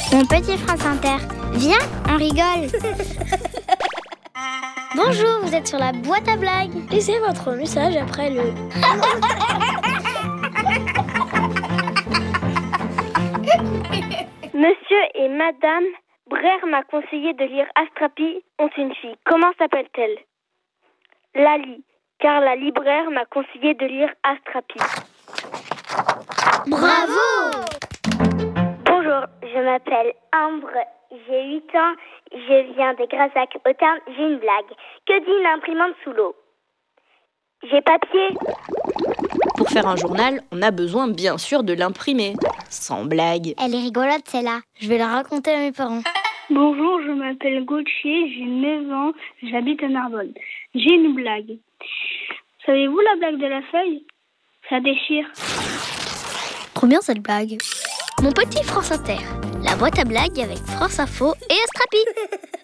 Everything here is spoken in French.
Mon petit France Inter, viens, on rigole. Bonjour, vous êtes sur la boîte à blagues. Laissez votre message après le... Monsieur et Madame Brère m'a conseillé de lire Astrapi, ont une fille. Comment s'appelle-t-elle? Lali, car la libraire m'a conseillé de lire Astrapi. Bravo! Bonjour, je m'appelle Ambre, j'ai 8 ans, je viens de Grazac. Au terme, j'ai une blague. Que dit une imprimante sous l'eau? J'ai papier. Pour faire un journal, on a besoin bien sûr de l'imprimer. Sans blague. Elle est rigolote celle-là, je vais la raconter à mes parents. Bonjour, je m'appelle Gauthier, j'ai 9 ans, j'habite à Narbonne. J'ai une blague. Savez-vous la blague de la feuille? Ça déchire. Trop bien cette blague. Mon petit France Inter, la boîte à blagues avec France Info et Astrapi.